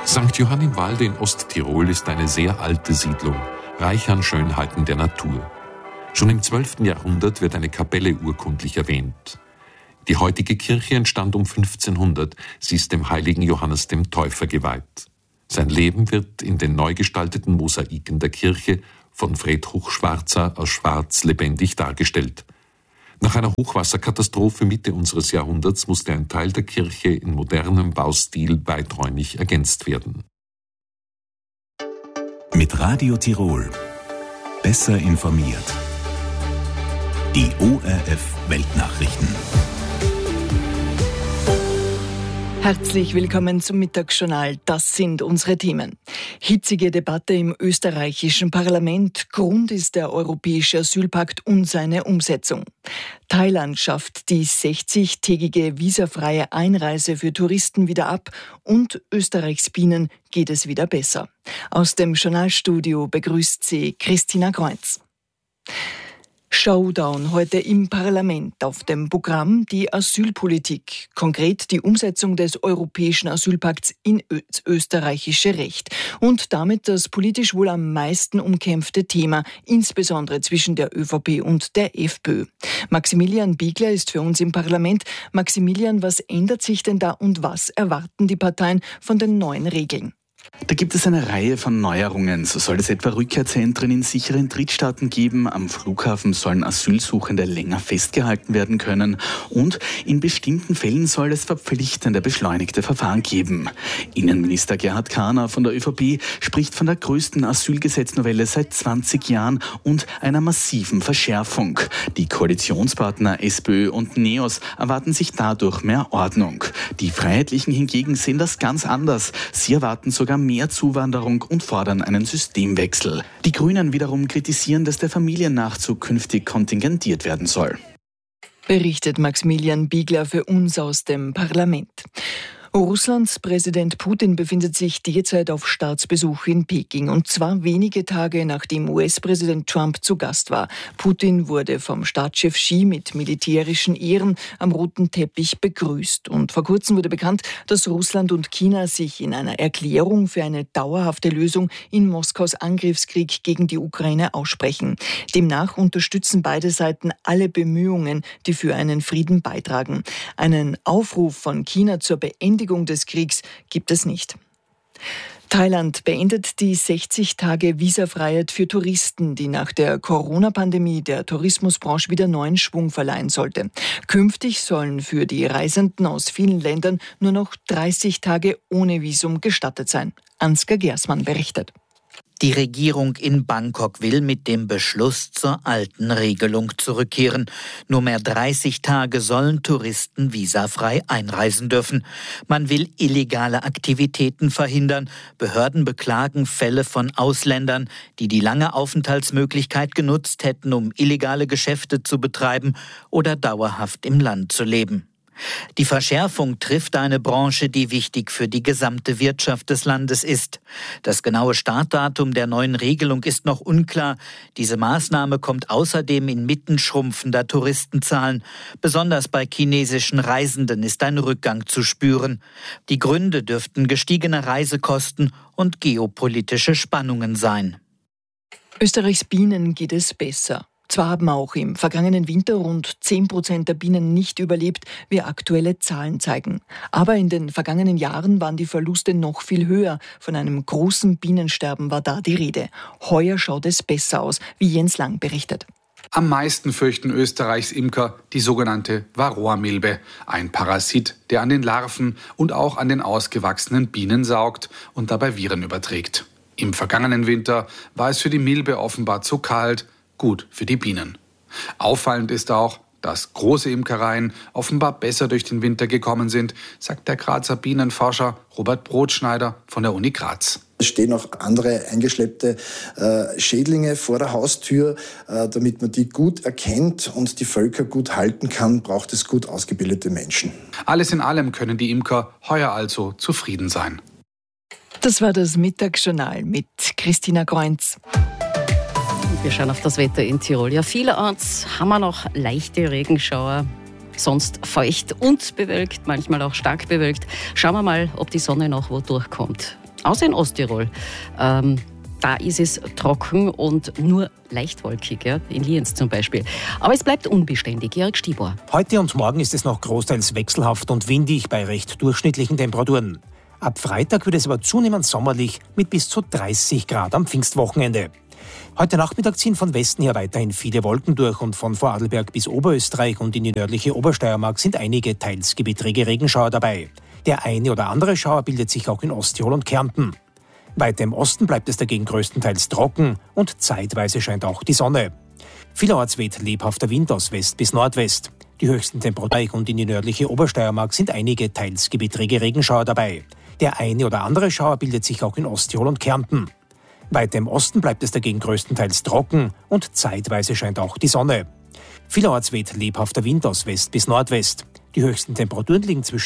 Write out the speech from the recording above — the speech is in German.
St. Johann im Walde in Osttirol ist eine sehr alte Siedlung, reich an Schönheiten der Natur. Schon im 12. Jahrhundert wird eine Kapelle urkundlich erwähnt. Die heutige Kirche entstand um 1500, sie ist dem heiligen Johannes dem Täufer geweiht. Sein Leben wird in den neu gestalteten Mosaiken der Kirche von Fred Hochschwarzer aus Schwarz lebendig dargestellt. Nach einer Hochwasserkatastrophe Mitte unseres Jahrhunderts musste ein Teil der Kirche in modernem Baustil weiträumig ergänzt werden. Mit Radio Tirol. Besser informiert. Die ORF Weltnachrichten. Herzlich willkommen zum Mittagsjournal. Das sind unsere Themen. Hitzige Debatte im österreichischen Parlament. Grund ist der Europäische Asylpakt und seine Umsetzung. Thailand schafft die 60-tägige visafreie Einreise für Touristen wieder ab und Österreichs Bienen geht es wieder besser. Aus dem Journalstudio begrüßt sie Christina Kreuz. Showdown heute im Parlament. Auf dem Programm die Asylpolitik, konkret die Umsetzung des Europäischen Asylpakts in österreichische Recht und damit das politisch wohl am meisten umkämpfte Thema, insbesondere zwischen der ÖVP und der FPÖ. Maximilian Biegler ist für uns im Parlament. Maximilian, was ändert sich denn da und was erwarten die Parteien von den neuen Regeln? Da gibt es eine Reihe von Neuerungen. So soll es etwa Rückkehrzentren in sicheren Drittstaaten geben. Am Flughafen sollen Asylsuchende länger festgehalten werden können. Und in bestimmten Fällen soll es verpflichtende beschleunigte Verfahren geben. Innenminister Gerhard Kahner von der ÖVP spricht von der größten Asylgesetznovelle seit 20 Jahren und einer massiven Verschärfung. Die Koalitionspartner SPÖ und NEOS erwarten sich dadurch mehr Ordnung. Die Freiheitlichen hingegen sehen das ganz anders. Sie erwarten sogar mehr Zuwanderung und fordern einen Systemwechsel. Die Grünen wiederum kritisieren, dass der Familiennachzug künftig kontingentiert werden soll. Berichtet Maximilian Biegler für uns aus dem Parlament. Russlands Präsident Putin befindet sich derzeit auf Staatsbesuch in Peking und zwar wenige Tage nachdem US-Präsident Trump zu Gast war. Putin wurde vom Staatschef Xi mit militärischen Ehren am roten Teppich begrüßt und vor kurzem wurde bekannt, dass Russland und China sich in einer Erklärung für eine dauerhafte Lösung in Moskaus Angriffskrieg gegen die Ukraine aussprechen. Demnach unterstützen beide Seiten alle Bemühungen, die für einen Frieden beitragen. Einen Aufruf von China zur Beendigung des Kriegs gibt es nicht. Thailand beendet die 60 Tage Visafreiheit für Touristen, die nach der Corona-Pandemie der Tourismusbranche wieder neuen Schwung verleihen sollte. Künftig sollen für die Reisenden aus vielen Ländern nur noch 30 Tage ohne Visum gestattet sein. Ansgar Gersmann berichtet. Die Regierung in Bangkok will mit dem Beschluss zur alten Regelung zurückkehren. Nur mehr 30 Tage sollen Touristen visafrei einreisen dürfen. Man will illegale Aktivitäten verhindern. Behörden beklagen Fälle von Ausländern, die die lange Aufenthaltsmöglichkeit genutzt hätten, um illegale Geschäfte zu betreiben oder dauerhaft im Land zu leben. Die Verschärfung trifft eine Branche, die wichtig für die gesamte Wirtschaft des Landes ist. Das genaue Startdatum der neuen Regelung ist noch unklar. Diese Maßnahme kommt außerdem inmitten schrumpfender Touristenzahlen. Besonders bei chinesischen Reisenden ist ein Rückgang zu spüren. Die Gründe dürften gestiegene Reisekosten und geopolitische Spannungen sein. Österreichs Bienen geht es besser. Zwar haben auch im vergangenen Winter rund 10% der Bienen nicht überlebt, wie aktuelle Zahlen zeigen. Aber in den vergangenen Jahren waren die Verluste noch viel höher. Von einem großen Bienensterben war da die Rede. Heuer schaut es besser aus, wie Jens Lang berichtet. Am meisten fürchten Österreichs Imker die sogenannte Varroamilbe, ein Parasit, der an den Larven und auch an den ausgewachsenen Bienen saugt und dabei Viren überträgt. Im vergangenen Winter war es für die Milbe offenbar zu kalt, gut für die Bienen. Auffallend ist auch, dass große Imkereien offenbar besser durch den Winter gekommen sind, sagt der Grazer Bienenforscher Robert Brotschneider von der Uni Graz. Es stehen auch andere eingeschleppte Schädlinge vor der Haustür. Damit man die gut erkennt und die Völker gut halten kann, braucht es gut ausgebildete Menschen. Alles in allem können die Imker heuer also zufrieden sein. Das war das Mittagsjournal mit Christina Kreuz. Wir schauen auf das Wetter in Tirol. Ja, vielerorts haben wir noch leichte Regenschauer. Sonst feucht und bewölkt, manchmal auch stark bewölkt. Schauen wir mal, ob die Sonne noch wo durchkommt. außer in Osttirol. Da ist es trocken und nur leicht wolkig, ja, in Lienz zum Beispiel. Aber es bleibt unbeständig. Jörg Stibor. Heute und morgen ist es noch großteils wechselhaft und windig bei recht durchschnittlichen Temperaturen. Ab Freitag wird es aber zunehmend sommerlich mit bis zu 30 Grad am Pfingstwochenende. Heute Nachmittag ziehen von Westen her weiterhin viele Wolken durch und von Vorarlberg bis Oberösterreich und in die nördliche Obersteiermark sind einige teils gewittrige Regenschauer dabei. Der eine oder andere Schauer bildet sich auch in Osttirol und Kärnten. Weiter im Osten bleibt es dagegen größtenteils trocken und zeitweise scheint auch die Sonne. Vielerorts weht lebhafter Wind aus West bis Nordwest. Die höchsten Temperaturen und in die nördliche Obersteiermark sind einige teils gewittrige Regenschauer dabei. Der eine oder andere Schauer bildet sich auch in Osttirol und Kärnten. Weiter im Osten bleibt es dagegen größtenteils trocken und zeitweise scheint auch die Sonne. Vielerorts weht lebhafter Wind aus West bis Nordwest. Die höchsten Temperaturen liegen zwischen